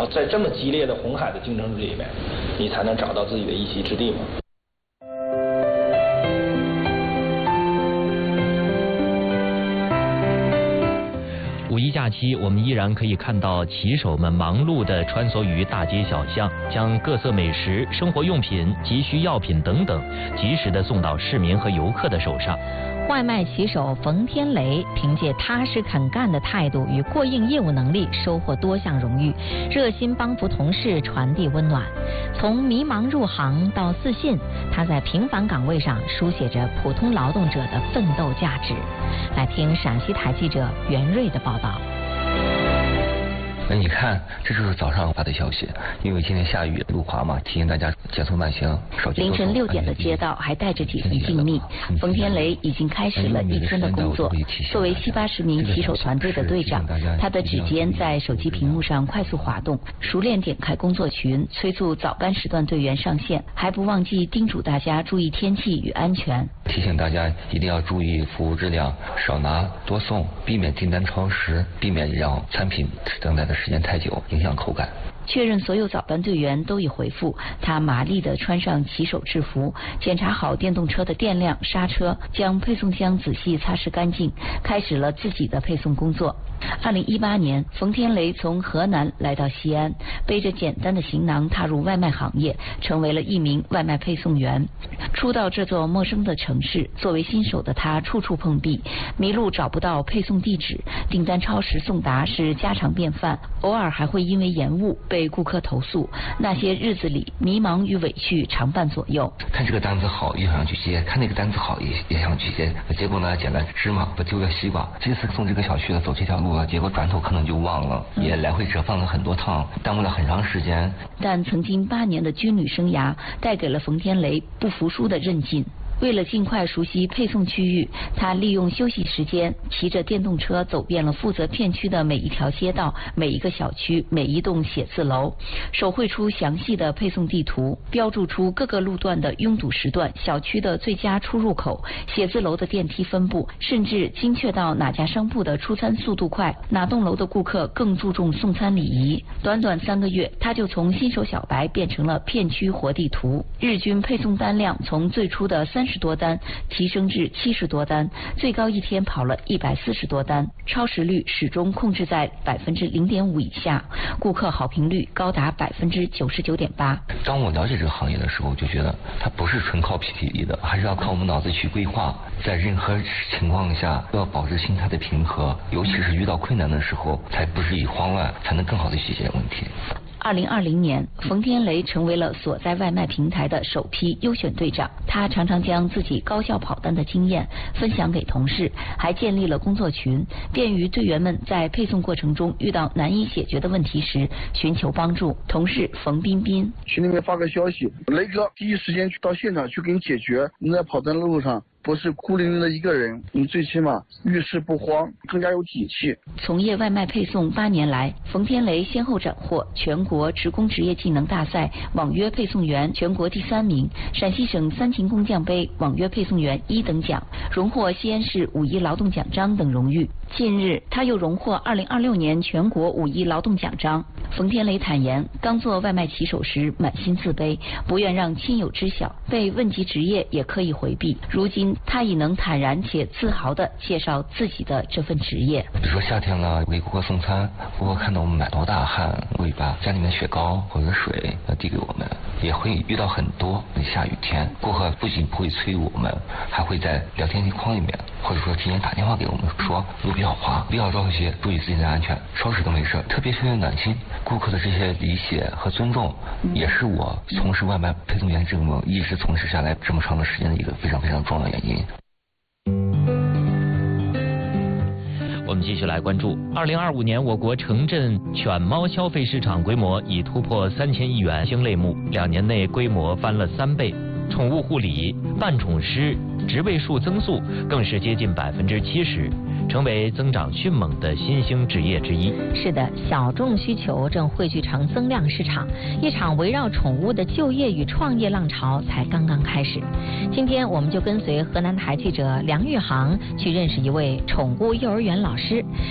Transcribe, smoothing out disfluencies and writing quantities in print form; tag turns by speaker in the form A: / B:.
A: 在这么激烈的红海的竞争里面，你才能找到自己的一席之地嘛。
B: 五一假期，我们依然可以看到骑手们忙碌地穿梭于大街小巷，将各色美食、生活用品、急需药品等等，及时地送到市民和游客的手上。
C: 外卖骑手冯天雷凭借踏实肯干的态度与过硬业务能力，收获多项荣誉，热心帮扶同事，传递温暖。从迷茫入行到自信，他在平凡岗位上书写着普通劳动者的奋斗价值。来听陕西台记者袁瑞的报道。
D: 你看，这就是早上发的消息，因为今天下雨路滑嘛，提醒大家减速慢行。
C: 凌晨6点的街道还带着几分静谧，冯天雷已经开始了一天的工作。作为70-80名骑手团队的队长，他的指尖在手机屏幕上快速滑动，熟练点开工作群，催促早班时段队员上线，还不忘记叮嘱大家注意天气与安全。
D: 提醒大家一定要注意服务质量，少拿多送，避免订单超时，避免让产品等待的时间太久，影响口感。
C: 确认所有早班队员都已回复，他麻利地穿上骑手制服，检查好电动车的电量、刹车，将配送箱仔细擦拭干净，开始了自己的配送工作。2018年，冯天雷从河南来到西安，背着简单的行囊踏入外卖行业，成为了一名外卖配送员。初到这座陌生的城市，作为新手的他处处碰壁，迷路找不到配送地址，订单超时送达是家常便饭，偶尔还会因为延误被顾客投诉。那些日子里，迷茫与委屈常伴左右。
D: 看这个单子好，也想去接；看那个单子好，也想去接。结果呢，捡了芝麻不丢了西瓜。这次送这个小区的走这条路了，结果转头可能就忘了，也来回折返了很多趟，耽误了很长时间。
C: 但曾经8年的军旅生涯，带给了冯天雷不服输的韧劲。为了尽快熟悉配送区域，他利用休息时间，骑着电动车走遍了负责片区的每一条街道、每一个小区、每一栋写字楼，手绘出详细的配送地图，标注出各个路段的拥堵时段、小区的最佳出入口、写字楼的电梯分布，甚至精确到哪家商铺的出餐速度快，哪栋楼的顾客更注重送餐礼仪。短短3个月，他就从新手小白变成了片区活地图，日均配送单量从最初的30多单提升至70多单，最高一天跑了140多单，超时率始终控制在0.5%以下，顾客好评率高达99.8%。
D: 当我了解这个行业的时候，就觉得它不是纯靠体力的，还是要靠我们脑子去规划，在任何情况下都要保持心态的平和，尤其是遇到困难的时候，才不至于慌乱，才能更好的解决问题。
C: 2020年，冯天雷成为了所在外卖平台的首批优选队长。他常常将自己高效跑单的经验分享给同事，还建立了工作群，便于队员们在配送过程中遇到难以解决的问题时寻求帮助。同事冯彬彬
E: 群里面发个消息，雷哥第一时间去到现场去给你解决。你在跑单的路上不是孤零零的一个人，你最起码遇事不慌，更加有底气。
C: 从业外卖配送8年来，冯天雷先后斩获全国职工职业技能大赛网约配送员全国第3名、陕西省3勤工匠杯网约配送员1等奖，荣获西安市5一劳动奖章等荣誉。近日，他又荣获2026年全国5一劳动奖章。冯天雷坦言，刚做外卖骑手时满心自卑，不愿让亲友知晓，被问及职业也可以回避。如今他已能坦然且自豪地介绍自己的这份职业。
D: 比如说夏天了，给顾客送餐，顾客看到我们满头大汗，会把家里面雪糕或者水递给我们，也会遇到很多下雨天，顾客不仅不会催我们，还会在聊天框里面或者说提前打电话给我们说路比较滑，不要着急，注意自己的安全，超时都没事。特别是暖心，顾客的这些理解和尊重，也是我从事外卖配送员这么一直从事下来这么长的时间的一个非常非常重要的原因。
B: 我们继续来关注2025年我国城镇犬猫消费市场规模已突破3000亿元，新类目2年内规模翻了3倍。宠物护理、伴宠师职位数增速更是接近70%，成为增长迅猛的新兴职业之一。
C: 是的，小众需求正汇聚成增量市场，一场围绕宠物的就业与创业浪潮才刚刚开始。今天我们就跟随河南台记者梁玉航去认识一位宠物幼儿园老师。